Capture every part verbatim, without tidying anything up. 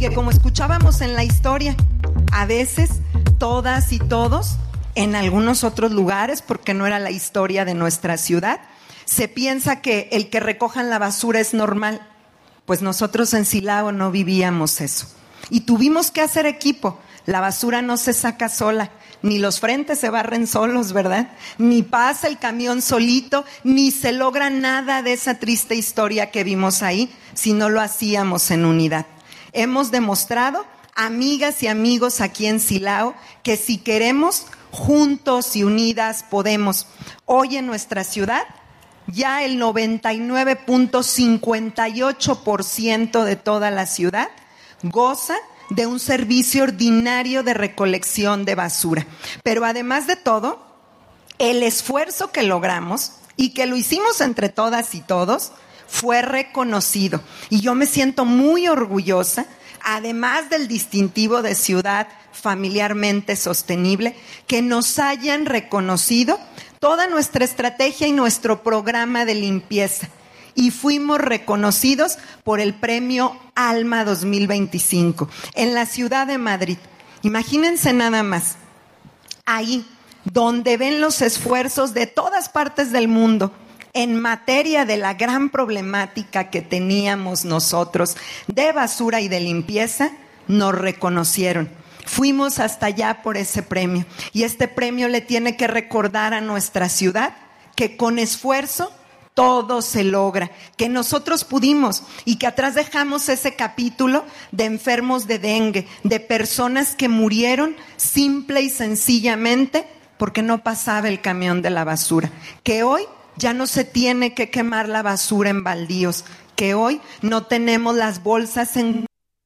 que, como escuchábamos en la historia, a veces todas y todos, en algunos otros lugares, porque no era la historia de nuestra ciudad, se piensa que el que recojan la basura es normal. Pues nosotros en Silao no vivíamos eso. Y tuvimos que hacer equipo. La basura no se saca sola, ni los frentes se barren solos, ¿verdad? Ni pasa el camión solito, ni se logra nada de esa triste historia que vimos ahí si no lo hacíamos en unidad. Hemos demostrado, amigas y amigos aquí en Silao, que si queremos, juntos y unidas podemos. Hoy en nuestra ciudad, ya el noventa y nueve punto cincuenta y ocho por ciento de toda la ciudad goza de un servicio ordinario de recolección de basura. Pero además de todo, el esfuerzo que logramos y que lo hicimos entre todas y todos fue reconocido. Y yo me siento muy orgullosa, además del distintivo de ciudad familiarmente sostenible, que nos hayan reconocido toda nuestra estrategia y nuestro programa de limpieza. Y fuimos reconocidos por el premio Alma dos mil veinticinco en la ciudad de Madrid. Imagínense nada más, ahí donde ven los esfuerzos de todas partes del mundo en materia de la gran problemática que teníamos nosotros de basura y de limpieza, nos reconocieron. Fuimos hasta allá por ese premio, y este premio le tiene que recordar a nuestra ciudad que con esfuerzo todo se logra, que nosotros pudimos, y que atrás dejamos ese capítulo de enfermos de dengue, de personas que murieron simple y sencillamente porque no pasaba el camión de la basura, que hoy ya no se tiene que quemar la basura en baldíos, que hoy no tenemos las bolsas en...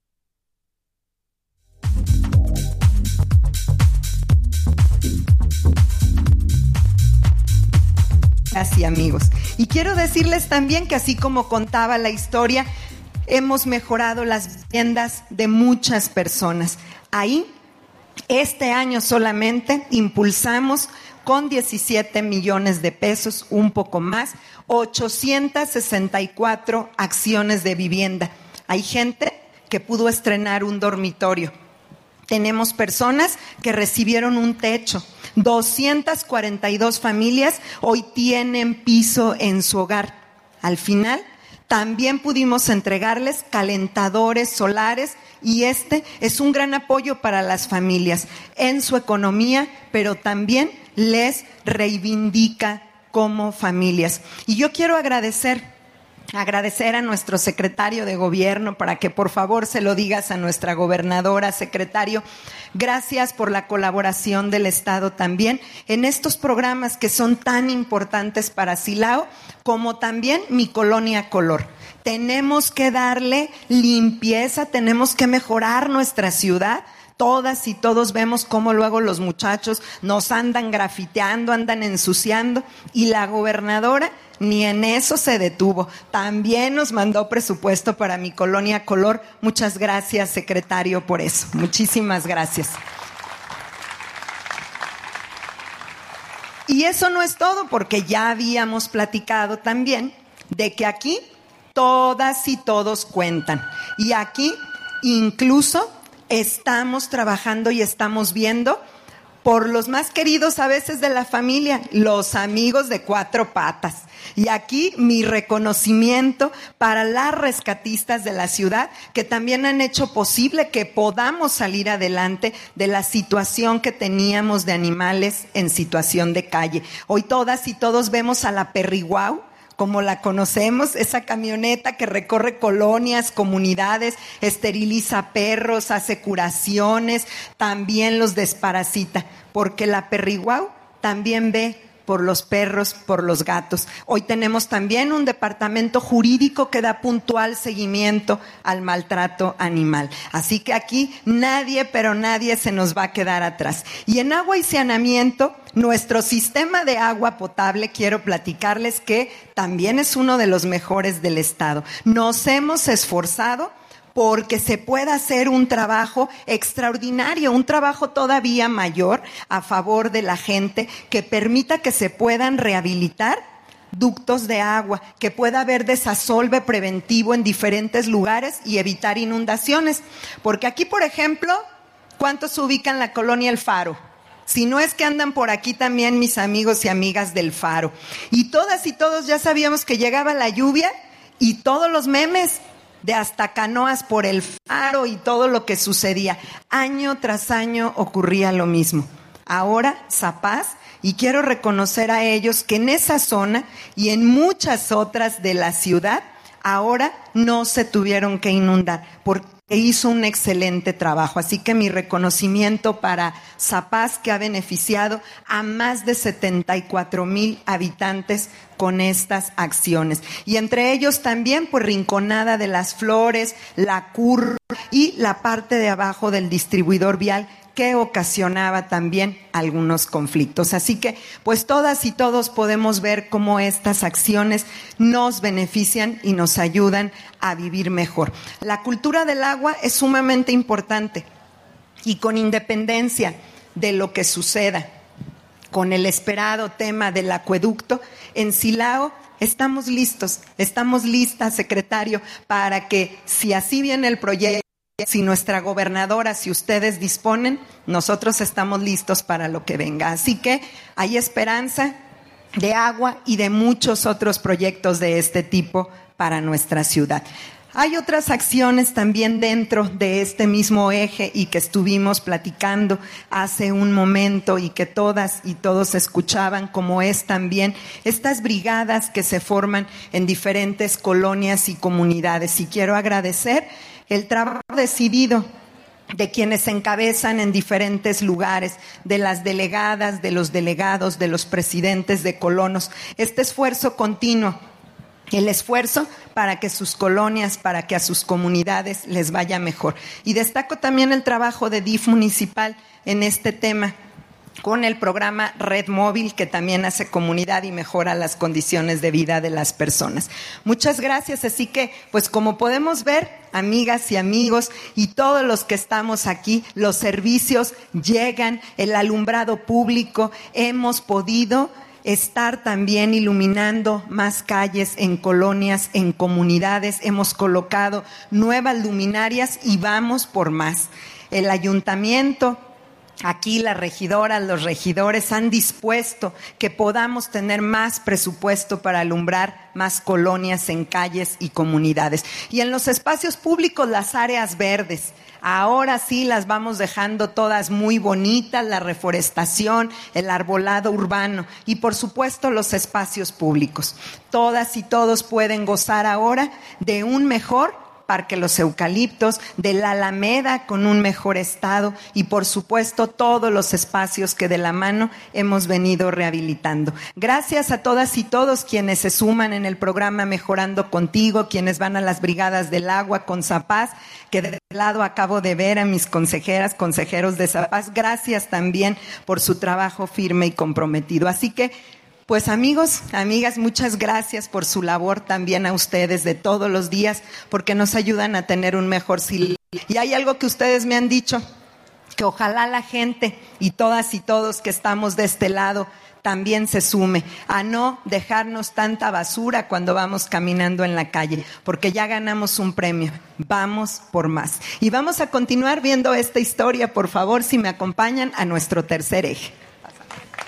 Así, amigos. Y quiero decirles también que, así como contaba la historia, hemos mejorado las viviendas de muchas personas. Ahí, este año solamente impulsamos con diecisiete millones de pesos, un poco más, ochocientas sesenta y cuatro acciones de vivienda. Hay gente que pudo estrenar un dormitorio. Tenemos personas que recibieron un techo. doscientas cuarenta y dos familias hoy tienen piso en su hogar. Al final, también pudimos entregarles calentadores solares, y este es un gran apoyo para las familias en su economía, pero también les reivindica como familias. Y yo quiero agradecer Agradecer a nuestro secretario de gobierno, para que por favor se lo digas a nuestra gobernadora. Secretario, gracias por la colaboración del Estado también en estos programas que son tan importantes para Silao, como también Mi Colonia Color. Tenemos que darle limpieza, tenemos que mejorar nuestra ciudad. Todas y todos vemos cómo luego los muchachos nos andan grafiteando, andan ensuciando, y la gobernadora ni en eso se detuvo. También nos mandó presupuesto para Mi Colonia Color. Muchas gracias, secretario, por eso. Muchísimas gracias. Y eso no es todo, porque ya habíamos platicado también de que aquí todas y todos cuentan. Y aquí incluso estamos trabajando y estamos viendo por los más queridos a veces de la familia, los amigos de cuatro patas. Y aquí mi reconocimiento para las rescatistas de la ciudad, que también han hecho posible que podamos salir adelante de la situación que teníamos de animales en situación de calle. Hoy todas y todos vemos a la Perriguau, como la conocemos, esa camioneta que recorre colonias, comunidades, esteriliza perros, hace curaciones, también los desparasita, porque la Perriguau también ve por los perros, por los gatos. Hoy tenemos también un departamento jurídico que da puntual seguimiento al maltrato animal. Así que aquí nadie, pero nadie se nos va a quedar atrás. Y en agua y saneamiento, nuestro sistema de agua potable, quiero platicarles que también es uno de los mejores del estado. Nos hemos esforzado porque se pueda hacer un trabajo extraordinario, un trabajo todavía mayor a favor de la gente, que permita que se puedan rehabilitar ductos de agua, que pueda haber desasolve preventivo en diferentes lugares y evitar inundaciones. Porque aquí, por ejemplo, ¿cuántos se ubican en la colonia El Faro? Si no es que andan por aquí también mis amigos y amigas del Faro. Y todas y todos ya sabíamos que llegaba la lluvia y todos los memes de hasta canoas por el Faro y todo lo que sucedía. Año tras año ocurría lo mismo. Ahora, Zapaz, y quiero reconocer a ellos que en esa zona y en muchas otras de la ciudad, ahora no se tuvieron que inundar, porque hizo un excelente trabajo. Así que mi reconocimiento para Zapaz, que ha beneficiado a más de setenta y cuatro mil habitantes con estas acciones. Y entre ellos también, pues, Rinconada de las Flores, La Curva y la parte de abajo del distribuidor vial, que ocasionaba también algunos conflictos. Así que, pues, todas y todos podemos ver cómo estas acciones nos benefician y nos ayudan a vivir mejor. La cultura del agua es sumamente importante y con independencia de lo que suceda con el esperado tema del acueducto, en Silao estamos listos, estamos listas, secretario, para que, si así viene el proyecto, si nuestra gobernadora, si ustedes disponen, nosotros estamos listos para lo que venga. Así que hay esperanza de agua y de muchos otros proyectos de este tipo para nuestra ciudad. Hay otras acciones también dentro de este mismo eje y que estuvimos platicando hace un momento y que todas y todos escuchaban, como es también estas brigadas que se forman en diferentes colonias y comunidades. Y quiero agradecer el trabajo decidido de quienes encabezan en diferentes lugares, de las delegadas, de los delegados, de los presidentes de colonos. Este esfuerzo continuo, el esfuerzo para que sus colonias, para que a sus comunidades les vaya mejor. Y destaco también el trabajo de D I F municipal en este tema, con el programa Red Móvil, que también hace comunidad y mejora las condiciones de vida de las personas. Muchas gracias. Así que, pues, como podemos ver, amigas y amigos, y todos los que estamos aquí, los servicios llegan, el alumbrado público, hemos podido estar también iluminando más calles en colonias, en comunidades, hemos colocado nuevas luminarias y vamos por más. El ayuntamiento, aquí las regidoras, los regidores han dispuesto que podamos tener más presupuesto para alumbrar más colonias en calles y comunidades. Y en los espacios públicos, las áreas verdes. Ahora sí las vamos dejando todas muy bonitas, la reforestación, el arbolado urbano y, por supuesto, los espacios públicos. Todas y todos pueden gozar ahora de un mejor Parque Los Eucaliptos, de la Alameda con un mejor estado y, por supuesto, todos los espacios que de la mano hemos venido rehabilitando. Gracias a todas y todos quienes se suman en el programa Mejorando Contigo, quienes van a las brigadas del agua con Zapaz, que de lado acabo de ver a mis consejeras, consejeros de Zapaz. Gracias también por su trabajo firme y comprometido. Así que, pues, amigos, amigas, muchas gracias por su labor, también a ustedes de todos los días, porque nos ayudan a tener un mejor Silao. Y hay algo que ustedes me han dicho, que ojalá la gente y todas y todos que estamos de este lado también se sume a no dejarnos tanta basura cuando vamos caminando en la calle, porque ya ganamos un premio. Vamos por más. Y vamos a continuar viendo esta historia, por favor, si me acompañan a nuestro tercer eje.